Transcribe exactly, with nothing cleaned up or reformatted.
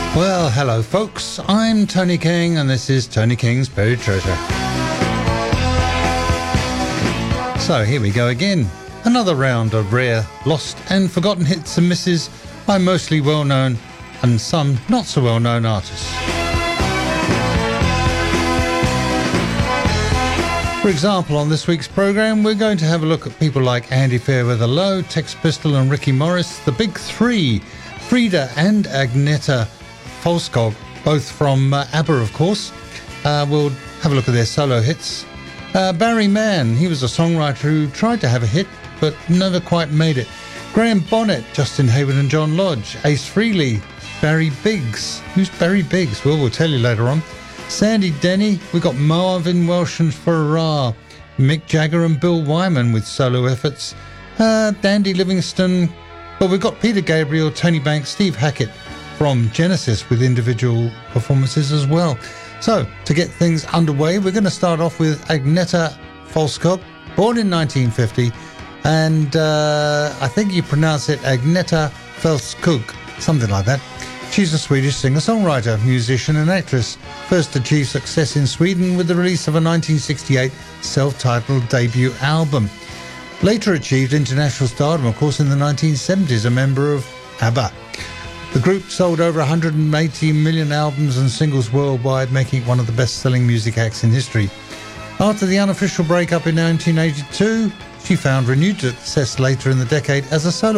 Well, hello folks, I'm Tony King and this is Tony King's Buried Treasure. So here we go again, another round of rare, lost and forgotten hits and misses by mostly well-known and some not so well-known artists. For example, on this week's programme, we're going to have a look at people like Andy Fairweather Low, Tex Pistol and Ricky Morris, the Big Three, Frida and Agneta Fältskog, both from uh, ABBA, of course. Uh, we'll have a look at their solo hits. Uh, Barry Mann, he was a songwriter who tried to have a hit, but never quite made it. Graham Bonnet, Justin Hayward and John Lodge, Ace Frehley, Barry Biggs. Who's Barry Biggs? Well, we'll tell you later on. Sandy Denny, we've got Marvin Welsh and Farrar, Mick Jagger and Bill Wyman with solo efforts, uh, Dandy Livingston, but we've got Peter Gabriel, Tony Banks, Steve Hackett from Genesis with individual performances as well. So, to get things underway, we're going to start off with Agneta Fältskog, born in nineteen fifty, and uh, I think you pronounce it Agneta Fältskog, something like that. She's a Swedish singer-songwriter, musician and actress. First achieved success in Sweden with the release of a nineteen sixty-eight self-titled debut album. Later achieved international stardom, of course, in the nineteen seventies, a member of ABBA. The group sold over one hundred eighty million albums and singles worldwide, making it one of the best-selling music acts in history. After the unofficial breakup in nineteen eighty-two, she found renewed success later in the decade as a solo